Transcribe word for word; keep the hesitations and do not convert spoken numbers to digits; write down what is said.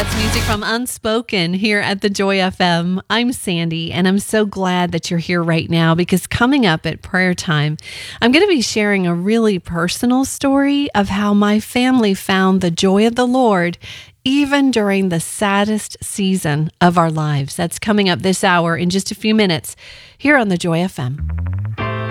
That's music from Unspoken here at the Joy F M. I'm Sandy, and I'm so glad that you're here right now because coming up at prayer time, I'm going to be sharing a really personal story of how my family found the joy of the Lord even during the saddest season of our lives. That's coming up this hour in just a few minutes here on the Joy F M.